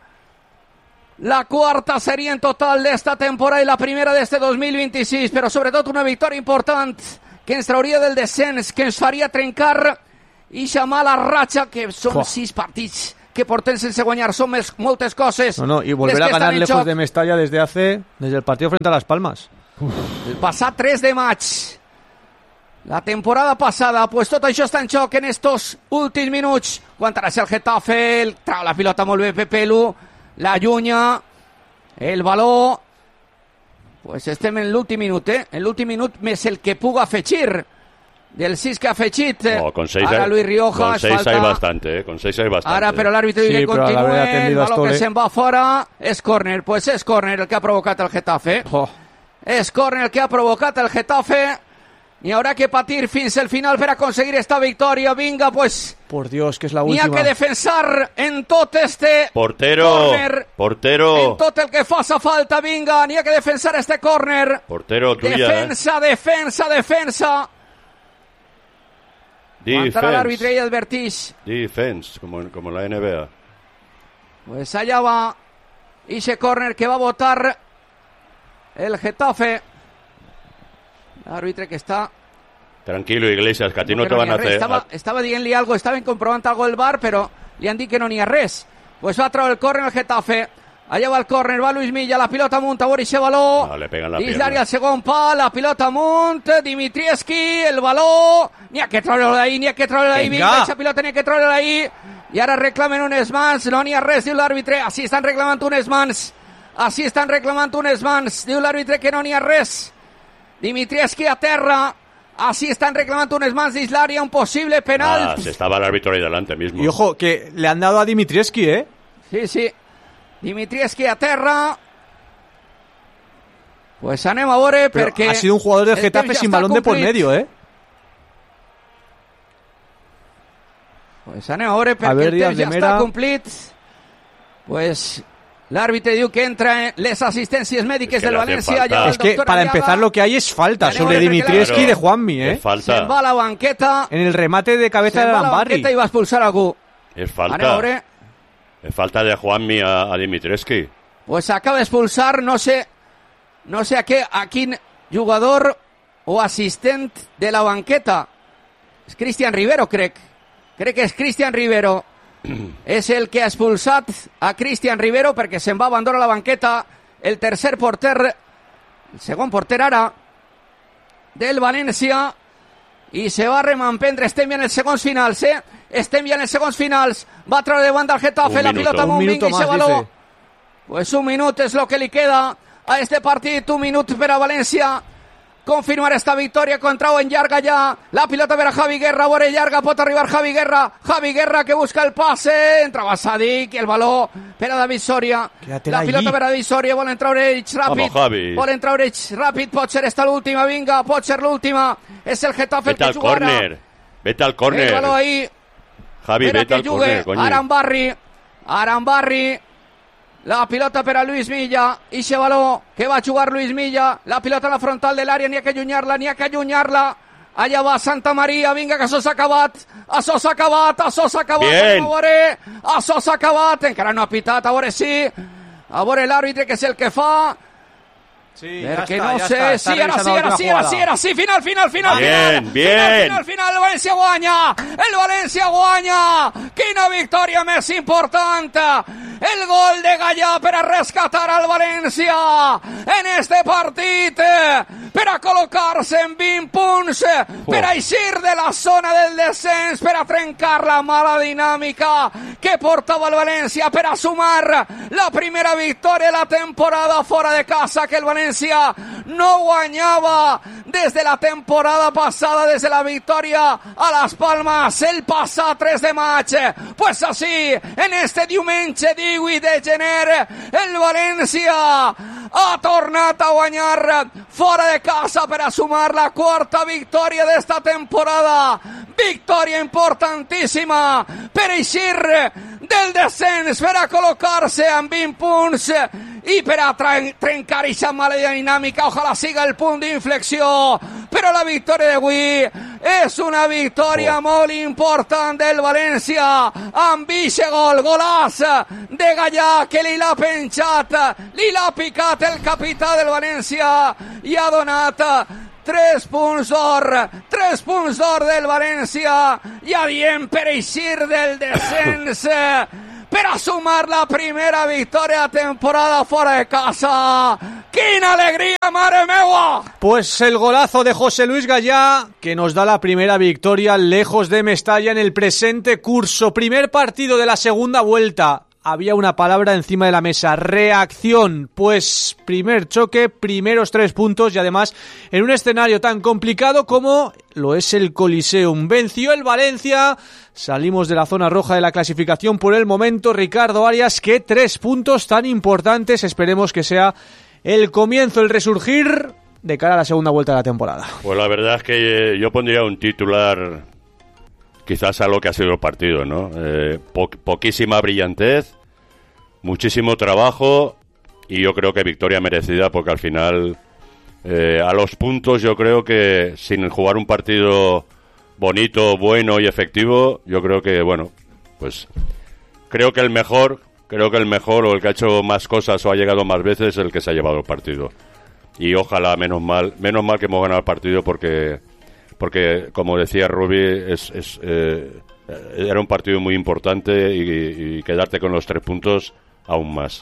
La cuarta sería en total de esta temporada y la primera de este dos mil vint-i-sis, però sobretot una victòria important que ens trauria del descens, que ens faria trencar ixa mala ratxa, que són Fua. sis partits que portem sense guanyar, són més, moltes coses. No, no, y volver les a que ganar estan en lejos xoc. de Mestalla desde hace, desde el partido frente a Las Palmas. Uf. El passat tres de maig. La temporada passada, pues tot això està en xoc en estos últims minuts. Aguantarà el Getafe, el trau la pilota molt bé Pepelu, la llunya, el baló. Pues estem en l'últim minut, eh? En l'últim minut més el que puga afegir. Del sis que ha afegit. No, con seis Ara hay, Luis Riojas. Con seis falta... hay bastante, eh? Con seis hay bastante. Ara, però l'àrbitre sí, diu que continue, el baló Stole. que se'n va fora. És córner, pues és córner el que ha provocat el Getafe. Oh. És córner el que ha provocat el Getafe. Ni haurà que patir fins el final per aconseguir esta victòria. Vinga, pues... Por Dios, que es la Ni última. ha que defensar en tot este Portero, córner. portero. En tot el que faça falta, vinga. Ni ha que defensar este córner. Portero tuya, Defensa, eh. defensa, defensa. Aguantarà l'àrbitre i advertix. Defense, como, como la N B A. Pues allá va ese córner que va a votar el Getafe. L'àrbitre que està... Tranquilo, Iglesias, que a ti no, que te van a res. hacer... Estava, estava dient-li algo, estaven comprovant algo del bar, però li han dit que no n'hi ha res. Pues va a traure el córner el Getafe. Allà va el córner, va Luis Milla, la pilota amunt, a veure ese baló. No, le pegan la Dins pierna. l'àrea, el segon pal, la pilota amunt, Dimitrievski, el baló. N'hi ha que treure-lo d'ahí, n'hi ha que treure-lo d'ahí, vinga, aquesta pilota n'hi ha que treure-lo d'ahí. I ara reclamen unes mans, no n'hi ha res, diu l'àrbitre. Així estan reclamant unes mans. Així estan reclamant unes mans, diu l'àrbitre que no n'hi ha res. Dimitrievski a terra. Así están reclamando unas mans de Islaria, un posible penal. Ah, se estaba el árbitro ahí delante mismo. Y ojo, que le han dado a Dimitrievski, ¿eh? Sí, sí. Dimitrievski a terra. Pues anem a veure Pero perquè... ha sido un jugador del el Getafe temps ja sin està balón de por complit. medio, ¿eh? Pues anem a veure perquè A ver, el Díaz temps de ja Mera. està complit. Pues l'àrbitre diu que entra en les assistències mèdiques Es que del le hace València. falta. Ja el Es que doctor para Aliaga empezar lo que hay es falta Vale, sobre vale, Dimitrievski claro. de Juanmi, Es ¿eh? falta. se'n va a la banqueta. En el remate de cabeza Se'n de va a la Lambarri. banqueta i va expulsar algú. Es Anem a falta. veure. Es falta de Juanmi a, a Dimitrievski. Pues acaba de expulsar, no sé, no sé a qué, a quin jugador o assistent de la banqueta. És Cristian Rivero, crec. Crec que és Cristian Rivero. És el que ha expulsat a Cristian Rivero perquè se'n va abandonar la banqueta el tercer porter, el segon porter ara, del València, i se va remampendre. Estem ja en els segons finals, eh? Estem ja en els segons finals. Va treure de banda el Getafe, Un la minuto. pilota Un amb un minuto vinc i se más, baló. dice. Pues un minut és lo que li queda a este partit, un minut per a València confirmar esta victòria. Contrau en llarga ja, la pilota per a Javi Guerra, a veure llarga, pot arribar Javi Guerra, Javi Guerra que busca el passe, entrava Sadik, el baló per a David Soria, Quédatela la pilota allí. per a David Soria, volen treure ells ràpid, Vamos, Javi. volen treure ells ràpid, pot ser esta l'última, vinga, pot ser l'última, és el Getafe el Vete que al jugarà, córner. Vete al el baló córner. ahí, Javi, espera vete que al jugue córner, coño. Arambarri, Arambarri, la pilota per a Luis Milla, ixe baló que va a jugar Luis Milla, la pilota a la frontal de l'àrea, n'hi ha que allunyar-la, n'hi ha que allunyar-la, allà va Santa Maria, vinga que això s'ha acabat, això s'ha acabat, això s'ha acabat, Bien. a veure, això s'ha acabat, encara no ha pitat, a veure si, a veure l'àrbitre que és el que fa, Sí, perquè no sé, sí, ara sí, ara sí, ara sí, ara sí, final, final, final, Bien, final, bien. final, final, final, el València guanya, el València guanya, quina victòria més important, el gol de Gallà per a rescatar al València en este partit, per a col·locar-se en vint punts, per a eixir de la zona del descens, per a trencar la mala dinàmica que portava el València, per a sumar la primera victòria de la temporada fora de casa que el València no guanyava des de la temporada passada, des de la victòria a Las Palmas el passat tres de maig. Pues así, en este diumenge divuit de gener, el València ha tornat a guanyar fora de casa per a sumar la quarta victòria d'esta temporada. Victòria importantíssima per eixir del descens, per a col·locar-se amb vint punts i per a trencar aquesta mala dinàmica. Ojalà siga el punt d'inflexió, però la victòria d'avui és una victòria oh. molt important del València, amb ixe gol, golaç de Gallà, que li l'ha penjat, li l'ha picat el capità del València i ha donat tres punts d'or, tres punts d'or del València, ja diem, per eixir del descens, per a sumar la primera victòria de temporada fora de casa. ¡Quina alegría, mare meua! Pues el golazo de José Luis Gallá, que nos da la primera victoria lejos de Mestalla en el presente curso. Primer partido de la segunda vuelta. Había una palabra encima de la mesa, reacción. Pues primer choque, primeros tres puntos y además en un escenario tan complicado como lo es el Coliseum. Venció el Valencia, salimos de la zona roja de la clasificación por el momento. Ricardo Arias, que tres puntos tan importantes, esperemos que sea el comienzo, el resurgir de cara a la segunda vuelta de la temporada. Pues la verdad es que yo pondría un titular quizás a lo que ha sido el partido, ¿no? Eh, po- poquísima brillantez, muchísimo trabajo y yo creo que victoria merecida porque al final eh, a los puntos yo creo que sin jugar un partido bonito, bueno y efectivo, yo creo que, bueno, pues creo que el mejor... Creo que el mejor o el que ha hecho más cosas o ha llegado más veces es el que se ha llevado el partido. Y ojalá, menos mal, menos mal que hemos ganado el partido porque, porque como decía Rubi, es, es, eh, era un partido muy importante y, y quedarte con los tres puntos aún más.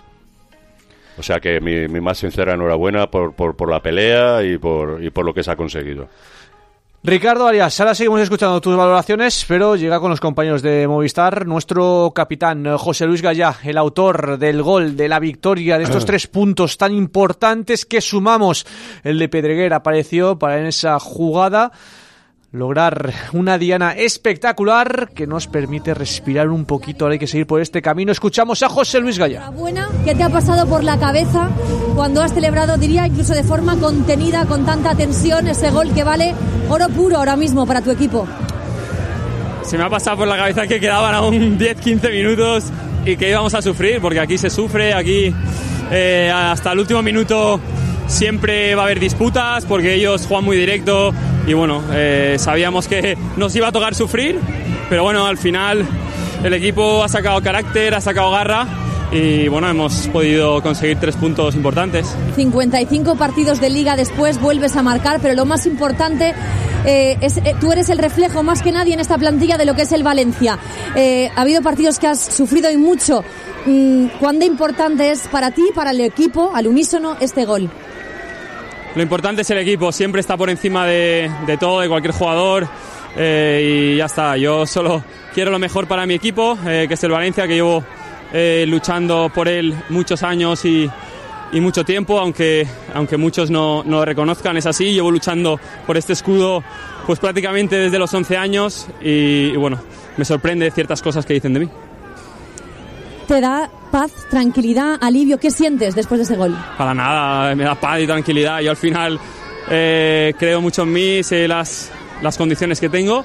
O sea que mi, mi más sincera enhorabuena por, por, por la pelea y por, y por lo que se ha conseguido. Ricardo Arias, ahora seguimos escuchando tus valoraciones, pero llega con los compañeros de Movistar nuestro capitán José Luis Gallá, el autor del gol, de la victoria, de estos tres puntos tan importantes que sumamos. El de Pedreguer apareció para en esa jugada lograr una diana espectacular que nos permite respirar un poquito. Ahora hay que seguir por este camino. Escuchamos a José Luis Gallá. Buena, ¿qué te ha pasado por la cabeza cuando has celebrado, diría, incluso de forma contenida, con tanta tensión, ese gol que vale oro puro ahora mismo para tu equipo? Se me ha pasado por la cabeza que quedaban aún diez quince minutos y que íbamos a sufrir, porque aquí se sufre, aquí eh, hasta el último minuto siempre va a haber disputas porque ellos juegan muy directo y bueno, eh, sabíamos que nos iba a tocar sufrir, pero bueno, al final el equipo ha sacado carácter, ha sacado garra y bueno, hemos podido conseguir tres puntos importantes. cincuenta y cinco partidos de liga después, vuelves a marcar, pero lo más importante eh, es eh, tú eres el reflejo más que nadie en esta plantilla de lo que es el Valencia. Eh, ha habido partidos que has sufrido y mucho. Mm, ¿Cuán de importante es para ti, para el equipo, al unísono, este gol? Lo importante es el equipo, siempre está por encima de, de todo, de cualquier jugador eh, y ya está. Yo solo quiero lo mejor para mi equipo, eh, que es el Valencia, que llevo eh, luchando por él muchos años y, y mucho tiempo, aunque, aunque muchos no, no lo reconozcan, es así. Llevo luchando por este escudo pues prácticamente desde los once años y, y bueno, me sorprende ciertas cosas que dicen de mí. ¿Te da paz, tranquilidad, alivio? ¿Qué sientes después de ese gol? Para nada, me da paz y tranquilidad. Yo al final eh, creo mucho en mí, sé las, las condiciones que tengo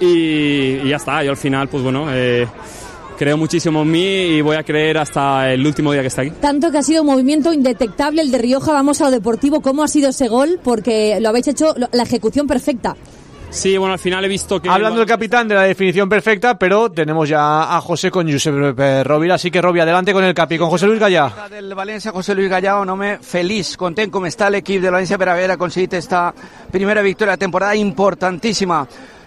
y, y ya está. Yo al final, pues bueno, eh, creo muchísimo en mí y voy a creer hasta el último día que esté aquí. Tanto que ha sido un movimiento indetectable el de Rioja. Vamos a lo deportivo. ¿Cómo ha sido ese gol? Porque lo habéis hecho, la ejecución perfecta. Sí, bueno, al final he visto que... Hablando el capitán de la definición perfecta, pero tenemos ya a José con Josep Rovira, así que Robi, adelante con el capi, con José Luis Gallá. Del Valencia, José Luis Gallá, un home feliç, content com està l'equip de València per haver aconseguit esta primera victòria de temporada importantíssima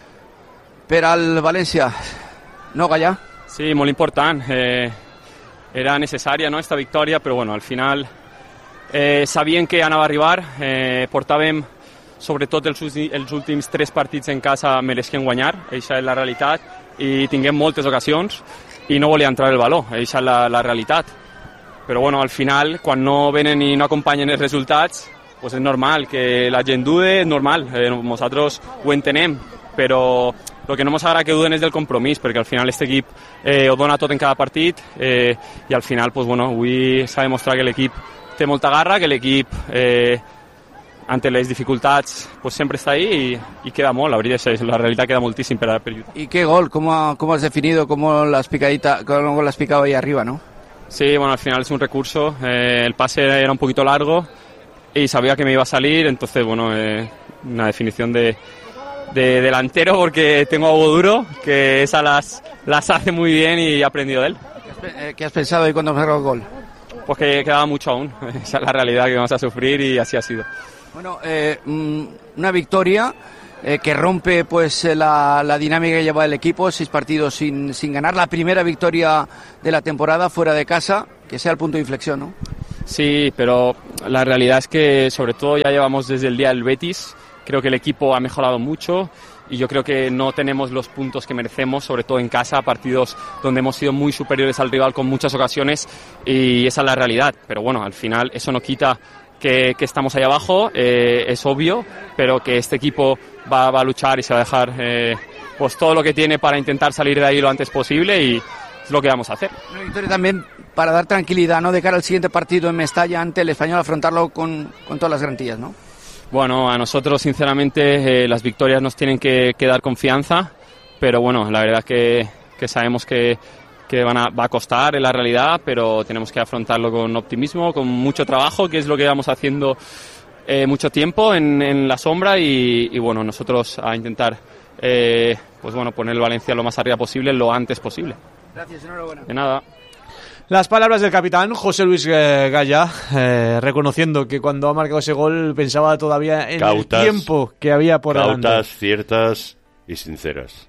per al València. No, Gallá? Sí, molt important. Eh, era necessària, no, esta victòria, però bueno, al final eh, sabien que anava a arribar, eh, portàvem sobretot els, els últims tres partits en casa mereixen guanyar, això és la realitat, i tinguem moltes ocasions i no volia entrar el valor, això és la, la realitat. Però bueno, al final, quan no venen i no acompanyen els resultats, pues és normal que la gent dude, és normal, eh, nosaltres ho entenem, però el que no ens agrada que duden és del compromís, perquè al final aquest equip eh, ho dona tot en cada partit eh, i al final, pues, bueno, avui s'ha demostrat que l'equip té molta garra, que l'equip eh, ante les dificultats pues siempre está ahí y, y queda molt, la veritat és, la realitat queda moltíssim per, per lluitar. ¿Y qué gol? ¿Cómo, cómo has definido? ¿Cómo lo has, picadita, cómo lo has picado ahí arriba, no? Sí, bueno, al final es un recurso, eh, el pase era un poquito largo y sabía que me iba a salir, entonces bueno, eh, una definición de, de delantero porque tengo algo duro, que esas las, las hace muy bien y he aprendido de él. ¿Qué has pensado ahí cuando has marcado el gol? Pues que quedaba mucho aún, esa es la realidad, que vamos a sufrir y así ha sido. Bueno, eh, una victoria eh, que rompe pues la, la dinámica que lleva el equipo, seis partidos sin, sin ganar, la primera victoria de la temporada fuera de casa, que sea el punto de inflexión, ¿no? Sí, pero la realidad es que sobre todo ya llevamos desde el día del Betis, creo que el equipo ha mejorado mucho y yo creo que no tenemos los puntos que merecemos, sobre todo en casa, partidos donde hemos sido muy superiores al rival con muchas ocasiones y esa es la realidad, pero bueno, al final eso no quita que, que estamos ahí abajo, eh, es obvio, pero que este equipo va, va a luchar y se va a dejar eh, pues todo lo que tiene para intentar salir de ahí lo antes posible y es lo que vamos a hacer. Una victoria también para dar tranquilidad, ¿no?, de cara al siguiente partido en Mestalla ante el Español, afrontarlo con, con todas las garantías, ¿no? Bueno, a nosotros sinceramente eh, las victorias nos tienen que, que dar confianza, pero bueno, la verdad que, que sabemos que, que van a, va a costar en la realidad, pero tenemos que afrontarlo con optimismo, con mucho trabajo, que es lo que vamos haciendo eh, mucho tiempo en, en la sombra y, y bueno, nosotros a intentar eh, pues bueno, poner el Valencia lo más arriba posible, lo antes posible. Gracias, enhorabuena. De nada. Las palabras del capitán José Luis Gaya, eh, reconociendo que cuando ha marcado ese gol pensaba todavía en cautas, el tiempo que había por cautas, delante. Cautas, ciertas y sinceras.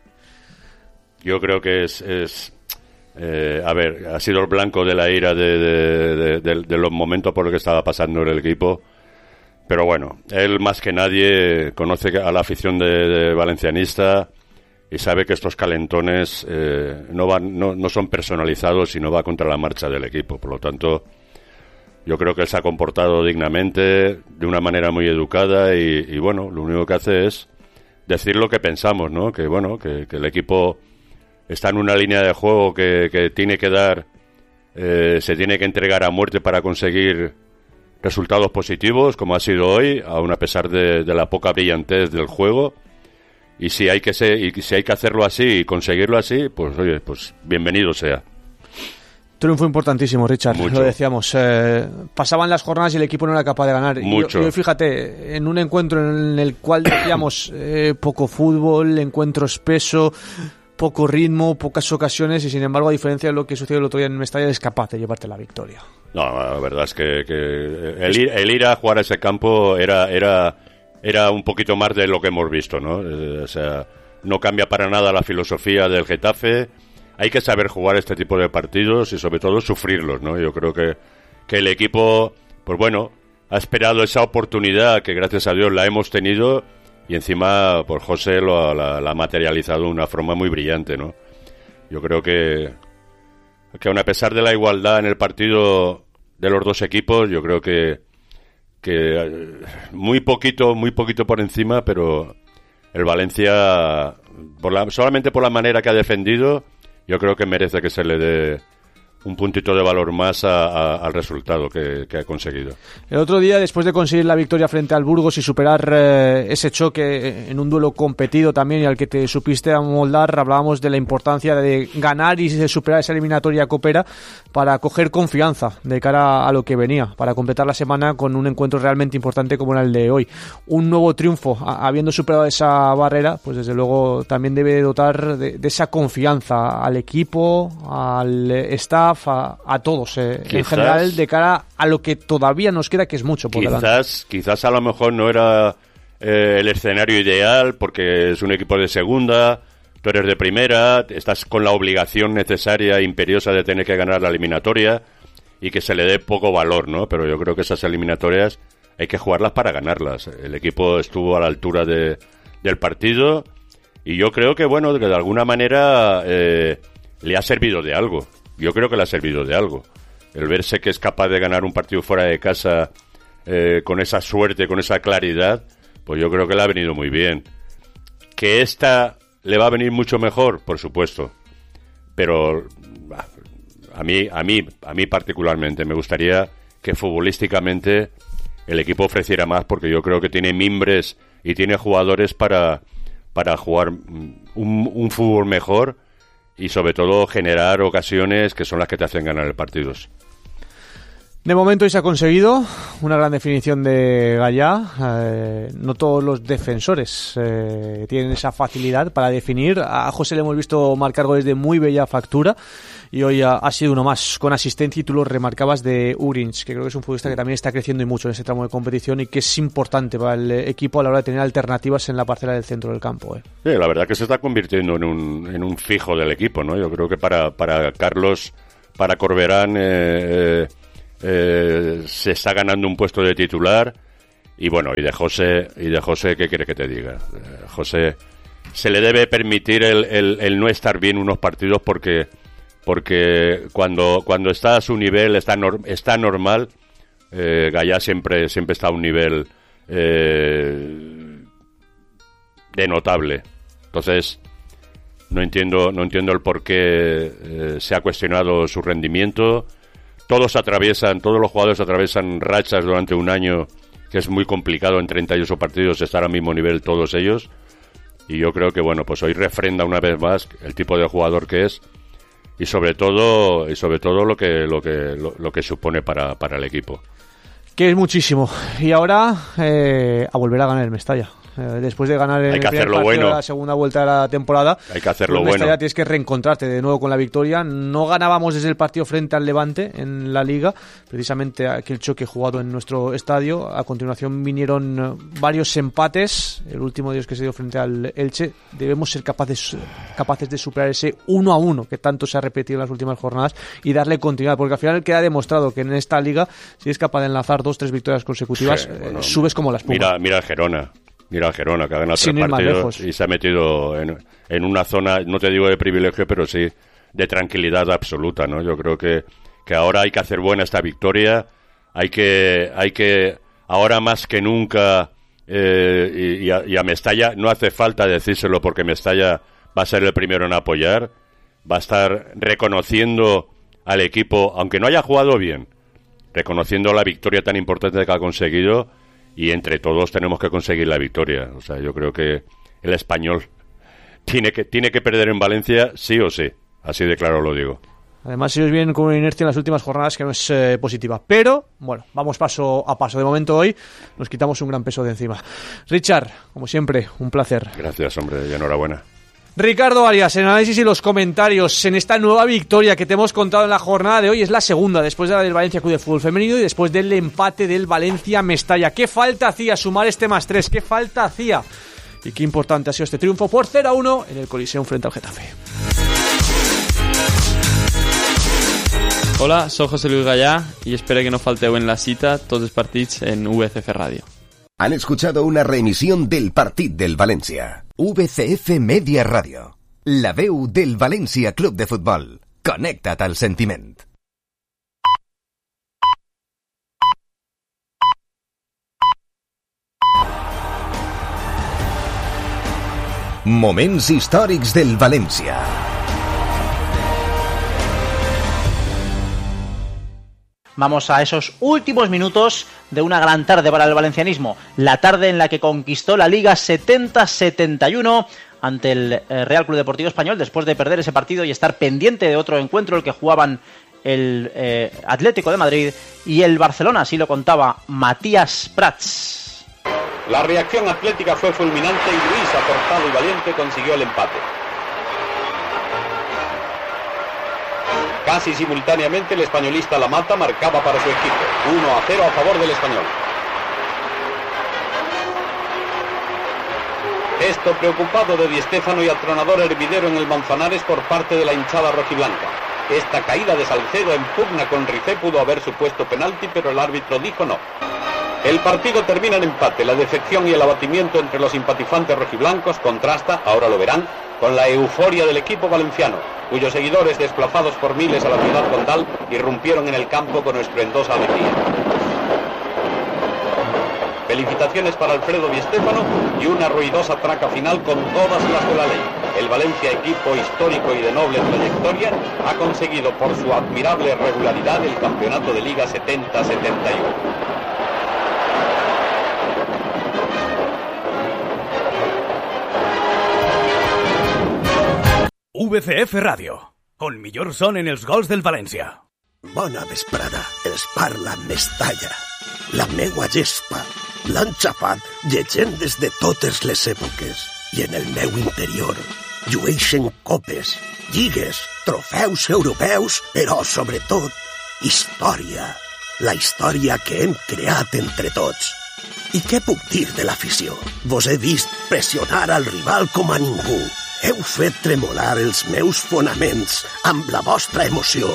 Yo creo que es... es eh, a ver, ha sido el blanco de la ira de, de, de, de, de los momentos por los que estaba pasando en el equipo. Pero bueno, él más que nadie conoce a la afición de, de valencianista y sabe que estos calentones eh, no van no, no son personalizados y no va contra la marcha del equipo. Por lo tanto, yo creo que él se ha comportado dignamente, de una manera muy educada y, y bueno, lo único que hace es decir lo que pensamos, ¿no? Que bueno, que, que el equipo está en una línea de juego que, que tiene que dar, eh, se tiene que entregar a muerte para conseguir resultados positivos, como ha sido hoy, aun a pesar de, de la poca brillantez del juego. Y si hay que ser, y si hay que hacerlo así y conseguirlo así, pues oye, pues bienvenido sea. Triunfo importantísimo, Richard. Mucho. Lo decíamos. Eh, pasaban las jornadas y el equipo no era capaz de ganar. Mucho. Y, y fíjate, en un encuentro en el cual decíamos eh, poco fútbol, encuentro espeso, poco ritmo, pocas ocasiones y sin embargo, a diferencia de lo que sucedió el otro día en Mestalla, es capaz de llevarte la victoria. No, la verdad es que, que el, ir, el ir a jugar a ese campo era era era un poquito más de lo que hemos visto, ¿no? Eh, o sea, no cambia para nada la filosofía del Getafe. Hay que saber jugar este tipo de partidos y sobre todo sufrirlos, ¿no? Yo creo que, que el equipo, pues bueno, ha esperado esa oportunidad que gracias a Dios la hemos tenido y encima pues José lo, la, la ha materializado de una forma muy brillante, ¿no? Yo creo que, que aun a pesar de la igualdad en el partido de los dos equipos, yo creo que, que muy poquito, muy poquito por encima, pero el Valencia, por la, solamente por la manera que ha defendido, yo creo que merece que se le dé un puntito de valor más a, a, al resultado que, que ha conseguido. El otro día, después de conseguir la victoria frente al Burgos y superar eh, ese choque en un duelo competido también y al que te supiste amoldar, hablábamos de la importancia de ganar y de superar esa eliminatoria copera para coger confianza de cara a lo que venía, para completar la semana con un encuentro realmente importante como era el de hoy. Un nuevo triunfo, a, habiendo superado esa barrera, pues desde luego también debe dotar de, de esa confianza al equipo, al staff, A, a todos eh, quizás, en general, de cara a lo que todavía nos queda, que es mucho por quizás, delante. Quizás a lo mejor no era eh, el escenario ideal, porque es un equipo de segunda, tú eres de primera, estás con la obligación necesaria e imperiosa de tener que ganar la eliminatoria y que se le dé poco valor, ¿no? Pero yo creo que esas eliminatorias hay que jugarlas para ganarlas. El equipo estuvo a la altura de, del partido y yo creo que, bueno, que de alguna manera eh, le ha servido de algo. Yo creo que le ha servido de algo. El verse que es capaz de ganar un partido fuera de casa eh, con esa suerte, con esa claridad, pues yo creo que le ha venido muy bien. ¿Que esta le va a venir mucho mejor? Por supuesto. Pero a mí, a mí, a mí particularmente me gustaría que futbolísticamente el equipo ofreciera más, porque yo creo que tiene mimbres y tiene jugadores para, para jugar un, un fútbol mejor y sobre todo generar ocasiones que son las que te hacen ganar el partidos. De momento hoy se ha conseguido una gran definición de Gaya. Eh, no todos los defensores eh, tienen esa facilidad para definir. A José le hemos visto marcar goles de muy bella factura y hoy ha, ha sido uno más con asistencia, y tú lo remarcabas, de Urinch, que creo que es un futbolista que también está creciendo y mucho en ese tramo de competición y que es importante para el equipo a la hora de tener alternativas en la parcela del centro del campo. Eh. Sí, la verdad que se está convirtiendo en un, en un fijo del equipo, ¿no? Yo creo que para, para Carlos, para Corberán, eh, eh, eh, se está ganando un puesto de titular. Y bueno, y de José, y de José, ¿qué quiere que te diga? Eh, José, se le debe permitir el, el, el no estar bien unos partidos porque porque cuando cuando está a su nivel, está, nor, está normal. eh, Gallá siempre, siempre está a un nivel eh, de notable. Entonces, no entiendo, no entiendo el por qué eh, se ha cuestionado su rendimiento. Todos atraviesan, todos los jugadores atraviesan rachas durante un año que es muy complicado en treinta y ocho partidos estar al mismo nivel todos ellos. Y yo creo que, bueno, pues hoy refrenda una vez más el tipo de jugador que es y sobre todo y sobre todo lo que lo que lo, lo que supone para, para el equipo. Que es muchísimo. Y ahora eh, a volver a ganar el Mestalla. Eh, después de ganar el Hay que primer hacerlo partido bueno. de la segunda vuelta de la temporada, Hay que hacerlo el bueno. Mestalla tienes que reencontrarte de nuevo con la victoria. No ganábamos desde el partido frente al Levante en la Liga, precisamente aquel choque jugado en nuestro estadio. A continuación vinieron varios empates, el último de ellos que se dio frente al Elche. Debemos ser capaces capaces de superar ese uno a uno que tanto se ha repetido en las últimas jornadas y darle continuidad, porque al final queda demostrado que en esta Liga, si eres capaz de enlazar dos tres victorias consecutivas, Sí, bueno, eh, subes como la espuma. Mira, mira el Gerona. Mira el Gerona, que ha ganado Sin tres ir más partidos lejos. y se ha metido en, en una zona, no te digo de privilegio, pero sí de tranquilidad absoluta, ¿no? Yo creo que, que ahora hay que hacer buena esta victoria, hay que, hay que ahora más que nunca, eh, y, y, a, y a Mestalla no hace falta decírselo porque Mestalla va a ser el primero en apoyar, va a estar reconociendo al equipo, aunque no haya jugado bien, reconociendo la victoria tan importante que ha conseguido. Y entre todos tenemos que conseguir la victoria. O sea, yo creo que el Español tiene que tiene que perder en Valencia sí o sí. Así de claro lo digo. Además, ellos vienen con una inercia en las últimas jornadas que no es eh, positiva. Pero, bueno, vamos paso a paso. De momento hoy nos quitamos un gran peso de encima. Richard, como siempre, un placer. Gracias, hombre, y enhorabuena. Ricardo Arias, en análisis y los comentarios en esta nueva victoria que te hemos contado en la jornada de hoy. Es la segunda, después de la del Valencia Club de Fútbol Femenino y después del empate del Valencia Mestalla. ¿Qué falta hacía sumar este más tres? ¿Qué falta hacía? Y qué importante ha sido este triunfo por cero a uno en el Coliseum frente al Getafe. Hola, soy José Luis Gallá y espero que no falteu en la cita tots els partits en V C F Radio. Han escuchado una reemisión del Partit del Valencia. V C F Media Radio. La veu del Valencia Club de Futbol. Connecta't al sentiment. Moments històrics del València. Vamos a esos últimos minutos de una gran tarde para el valencianismo. La tarde en la que conquistó la Liga setenta setenta y uno ante el Real Club Deportivo Español después de perder ese partido y estar pendiente de otro encuentro, el que jugaban el eh, Atlético de Madrid y el Barcelona. Así lo contaba Matías Prats. La reacción atlética fue fulminante y Luis, aportado y valiente, consiguió el empate. Casi simultáneamente el españolista La Mata marcaba para su equipo. uno a cero a favor del Español. Gesto preocupado de Di Stéfano y atronador hervidero en el Manzanares por parte de la hinchada rojiblanca. Esta caída de Salcedo en pugna con Rifé pudo haber supuesto penalti, pero el árbitro dijo no. El partido termina en empate. La defección y el abatimiento entre los simpatizantes rojiblancos contrasta, ahora lo verán, con la euforia del equipo valenciano, cuyos seguidores, desplazados por miles a la ciudad condal, irrumpieron en el campo con estruendosa alegría. Felicitaciones para Alfredo Di Stéfano y una ruidosa traca final con todas las de la ley. El Valencia, equipo histórico y de noble trayectoria, ha conseguido por su admirable regularidad el campeonato de Liga setenta setenta y uno. V C F Ràdio, on millor sonen els gols del València. Bona vesprada, els parla Mestalla. La meua gespa l'han xafat llegendes de totes les èpoques i en el meu interior llueixen copes, lligues, trofeus europeus, però sobretot història. La història que hem creat entre tots. I què puc dir de l'afició? Vos he vist pressionar al rival com a ningú. Heu fet tremolar els meus fonaments amb la vostra emoció.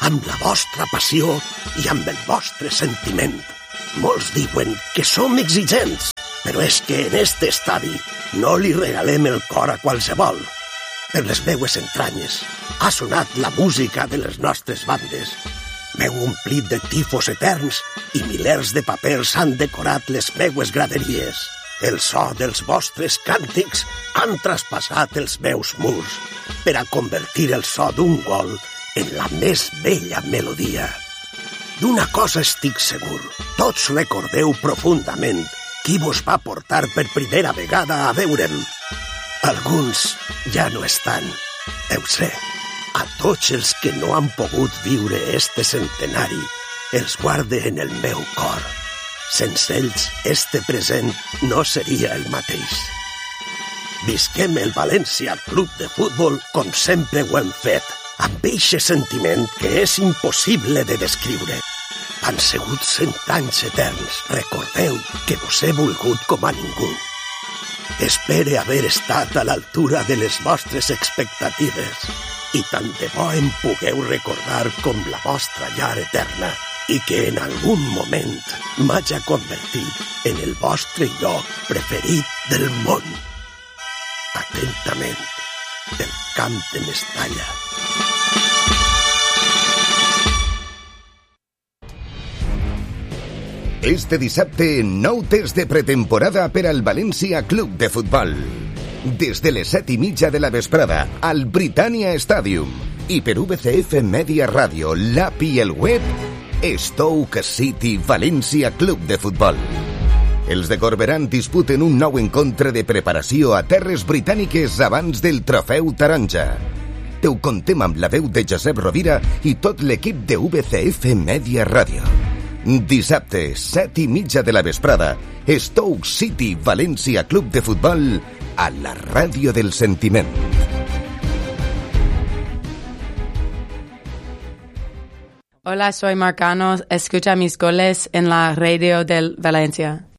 amb la vostra passió i amb el vostre sentiment. Molts diuen que som exigents, però és que en este estadi no li regalem el cor a qualsevol. Per les meues entranyes ha sonat la música de les nostres bandes. M'heu omplit de tifos eterns i milers de papers han decorat les meues graderies. El so dels vostres càntics han traspassat els meus murs per a convertir el so d'un gol en la més bella melodia. D'una cosa estic segur, tots recordeu profundament qui vos va portar per primera vegada a veure'm. Alguns ja no estan, ho sé. A tots els que no han pogut viure este centenari, els guarde en el meu cor. Sense ells, este present no seria el mateix. Visquem el València Club de Futbol com sempre ho hem fet, amb eixe sentiment que és impossible de descriure. Han sigut cent anys eterns. Recordeu que vos he volgut com a ningú. Espere haver estat a l'altura de les vostres expectatives i tant de bo em pugueu recordar com la vostra llar eterna i que en algun moment m'haja convertit en el vostre lloc preferit del món. Atentament, del Camp de Mestalla. Este dissabte, nou test de pretemporada per al València Club de Futbol. Des de les set i mitja de la vesprada, al Britannia Stadium. I per U B C F Media Radio, l'app i el web, Stoke City València Club de Futbol. Els de Corberán disputen un nou encontre de preparació a terres britàniques abans del trofeu taronja. Te ho contem amb la veu de Josep Rovira i tot l'equip de U B C F Media Radio. Dissabte, set i mitja de la vesprada, Stoke City València Club de Futbol a la ràdio del sentiment. Hola, soy Marcano. Escucha mis goles en la radio del Valencia.